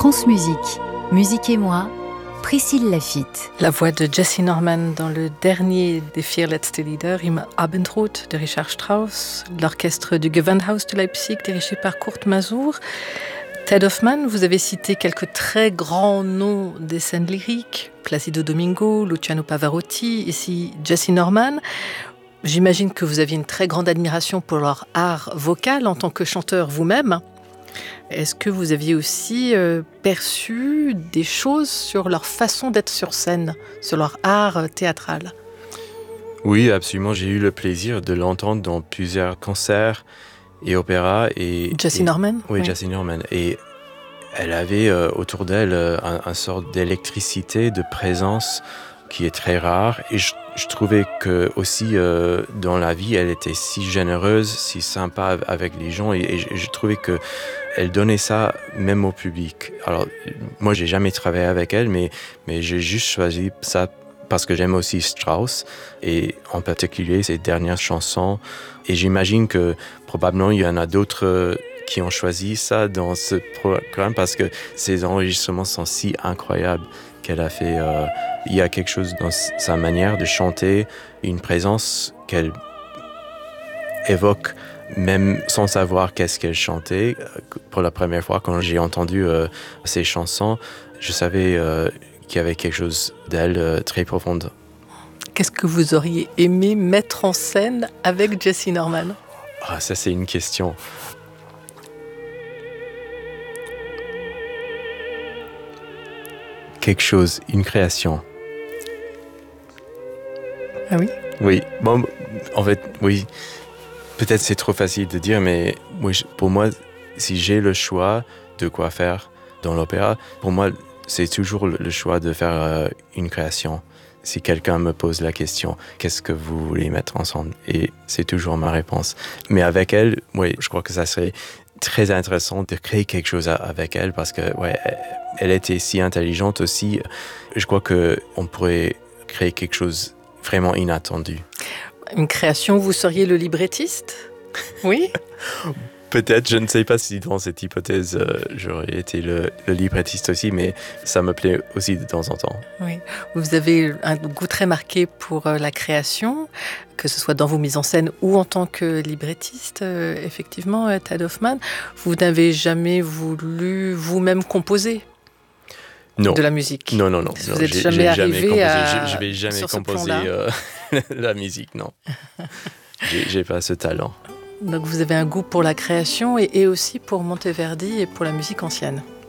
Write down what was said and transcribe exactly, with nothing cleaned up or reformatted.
France Musique, Musique et moi, Priscille Laffitte. La voix de Jessye Norman dans le dernier des vier letzte Lieder, Im Abendrot de Richard Strauss, l'orchestre du Gewandhaus de Leipzig dirigé par Kurt Masur. Ted Hoffmann, vous avez cité quelques très grands noms des scènes lyriques, Placido Domingo, Luciano Pavarotti, ici Jessye Norman. J'imagine que vous aviez une très grande admiration pour leur art vocal en tant que chanteur vous-même. Est-ce que vous aviez aussi euh, perçu des choses sur leur façon d'être sur scène, sur leur art euh, théâtral ? Oui, absolument. J'ai eu le plaisir de l'entendre dans plusieurs concerts et opéras. Et, Jessye et, Norman ? Oui, oui. Jessye Norman. Et elle avait euh, autour d'elle euh, un, un sorte d'électricité, de présence qui est très rare. Et je, je trouvais que aussi euh, dans la vie, elle était si généreuse, si sympa avec les gens. Et, et je, je trouvais que elle donnait ça même au public. Alors, moi, j'ai jamais travaillé avec elle, mais, mais j'ai juste choisi ça parce que j'aime aussi Strauss, et en particulier ses dernières chansons. Et j'imagine que probablement il y en a d'autres qui ont choisi ça dans ce programme parce que ses enregistrements sont si incroyables qu'elle a fait. Euh, il y a quelque chose dans sa manière de chanter, une présence qu'elle évoque même sans savoir qu'est-ce qu'elle chantait. Pour la première fois, quand j'ai entendu euh, ses chansons, je savais euh, qu'il y avait quelque chose d'elle euh, très profonde. Qu'est-ce que vous auriez aimé mettre en scène avec Jessye Norman ? Ah, ça, c'est une question. Quelque chose, une création. Ah oui ? Oui, bon, en fait, oui. Peut-être c'est trop facile de dire, mais pour moi, si j'ai le choix de quoi faire dans l'opéra, pour moi, c'est toujours le choix de faire une création. Si quelqu'un me pose la question, qu'est-ce que vous voulez mettre ensemble ? Et c'est toujours ma réponse. Mais avec elle, oui, je crois que ça serait très intéressant de créer quelque chose avec elle parce que, ouais, elle était si intelligente aussi. Je crois qu'on pourrait créer quelque chose vraiment inattendu. Une création, vous seriez le librettiste ? Oui ? Peut-être, je ne sais pas si dans cette hypothèse, euh, j'aurais été le, le librettiste aussi, mais ça me plaît aussi de temps en temps. Oui, vous avez un goût très marqué pour euh, la création, que ce soit dans vos mises en scène ou en tant que librettiste, euh, effectivement, euh, Ted Hoffmann. Vous n'avez jamais voulu vous-même composer ? Non. De la musique. Non, non, non. Vous non, n'êtes j'ai, jamais j'ai arrivé jamais à... Je, je vais jamais sur ce composer euh, la musique, non. j'ai, j'ai pas ce talent. Donc vous avez un goût pour la création et, et aussi pour Monteverdi et pour la musique ancienne.